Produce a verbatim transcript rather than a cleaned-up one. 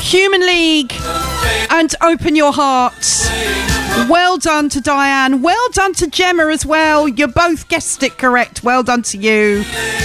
Human League and Open Your Hearts. Well done to Diane. Well done to Gemma as well. You both guessed it correct. Well done to you.